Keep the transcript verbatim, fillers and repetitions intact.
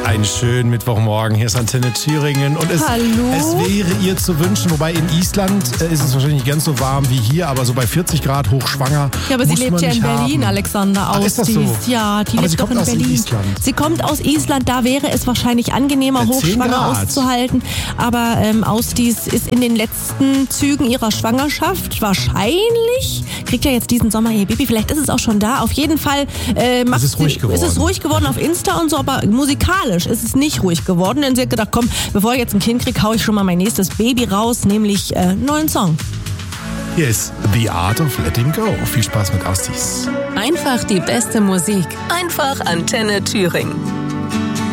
Einen schönen Mittwochmorgen. Hier ist Antenne Thüringen. Und es, Hallo. es wäre ihr zu wünschen, wobei in Island äh, ist es wahrscheinlich nicht ganz so warm wie hier, aber so bei vierzig Grad hochschwanger. Ja, aber sie muss lebt man ja in nicht Berlin, haben. Alexander. Ach, ist das so? Ja, die Aber lebt sie doch kommt in aus Berlin. Island. Sie kommt aus Island, da wäre es wahrscheinlich angenehmer, Ja, zehn hochschwanger Grad. auszuhalten. Aber ähm, Ausdies ist in den letzten Zügen ihrer Schwangerschaft. Wahrscheinlich kriegt ja jetzt diesen Sommer ihr Baby. Vielleicht ist es auch schon da. Auf jeden Fall äh, macht Es ist ruhig sie, geworden. ist es ruhig geworden auf Insta und so, aber musikalisch ist es nicht ruhig geworden. Denn sie hat gedacht, komm, bevor ich jetzt ein Kind kriege, hau ich schon mal mein nächstes Baby raus, nämlich äh, einen neuen Song. Hier ist The Art of Letting Go. Viel Spaß mit Ausdies. Einfach die beste Musik. Einfach Antenne Thüringen.